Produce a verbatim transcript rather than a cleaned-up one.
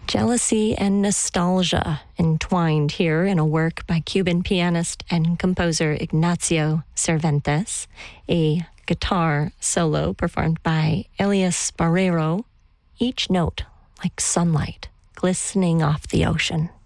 Jealousy and nostalgia entwined here in a work by Cuban pianist and composer Ignacio Cervantes, a guitar solo performed by Elias Barrero, each note like sunlight glistening off the ocean.